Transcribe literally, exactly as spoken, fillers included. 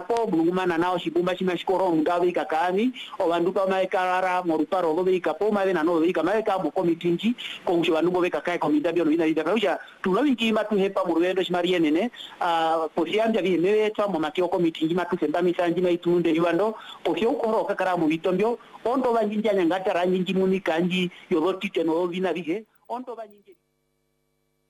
po bulungumana nao shibumba chima shikoro ngawe kakani o bandupa maekarara moruparo lobe ikapo mave na no ika maeka mo komitinji kongshi bandubo beka kai komita bio bina ida kausha tunawingi matu hepa murwendo shimariene ne a posiambya bi mevetwa mo makio komitinji matu semba misanji maitunde iwando ofyo ukoro kakara mu bitombyo ondo banjinja nyangata ranjinji muni kanji yoboti teno bina bihe ondo banjinje